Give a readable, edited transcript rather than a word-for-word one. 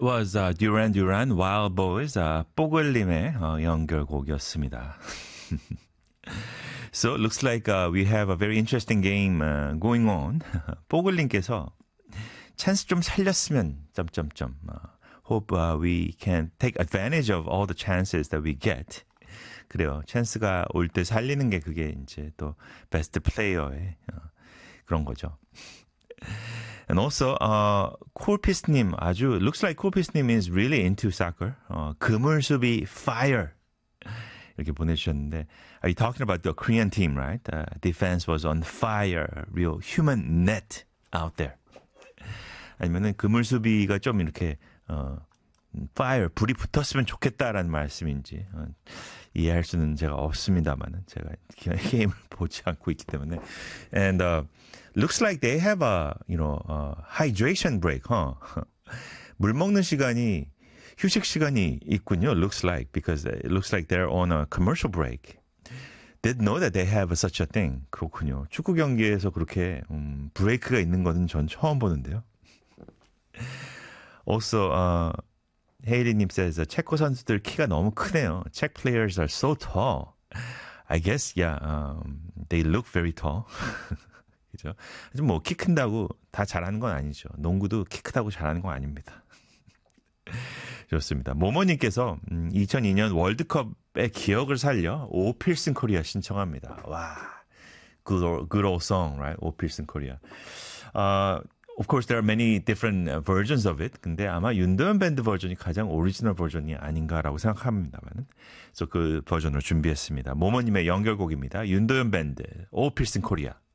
was Duran Duran, Wild Boys, 뽀글님의 연결곡이었습니다. So it looks like we have a very interesting game going on. 뽀글님께서 찬스 좀 살렸으면 점점점. Hope we can take advantage of all the chances that we get. 그래요. 찬스가 올 때 살리는 게 그게 이제 또 베스트 플레이어의 그런 거죠. And also, 콜피스님 아주 looks like 콜피스님 is really into soccer. 그물수비 fire 이렇게 보내주셨는데, are you talking about the Korean team, right? Defense was on fire, real human net out there. 아니면은 그물수비가 좀 이렇게 fire 불이 붙었으면 좋겠다라는 말씀인지 이해할 수는 제가 없습니다만은 제가 게임을 보지 않고 있기 때문에. And looks like they have a hydration break, huh? 물 먹는 시간이 휴식 시간이 있군요. Looks like because it looks like they're on a commercial break. Didn't know that they have such a thing. 그렇군요. 축구 경기에서 그렇게 브레이크가 있는 거는 전 처음 보는데요. Also, 헤이리님 says 체코 선수들 키가 너무 크네요. Czech players are so tall. I guess, yeah, they look very tall. 그죠? 하지만 뭐 키 큰다고 다 잘하는 건 아니죠. 농구도 키 크다고 잘하는 건 아닙니다. 좋습니다. 모모님께서 2002년 월드컵의 기억을 살려 오필슨 코리아 신청합니다. 와, good old song, right? 오필슨 코리아. Of course, there are many different versions of it. 근데 아마 윤도현 밴드 버전이 가장 오리지널 버전이 아닌가라고 생각합니다만. 그래서 그 버전을 준비했습니다. 모모님의 연결곡입니다. 윤도현 밴드, 오필슨 코리아.